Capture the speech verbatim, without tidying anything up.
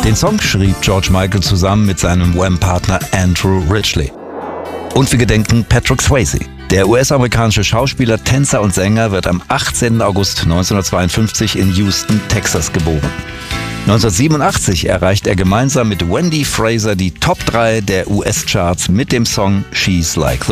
Den Song schrieb George Michael zusammen mit seinem Wham-Partner Andrew Ridgeley. Und wir gedenken Patrick Swayze. Der U S-amerikanische Schauspieler, Tänzer und Sänger wird am achtzehnten August neunzehnhundertzweiundfünfzig in Houston, Texas geboren. neunzehnhundertsiebenundachtzig erreicht er gemeinsam mit Wendy Fraser die Top drei der U S-Charts mit dem Song She's Like the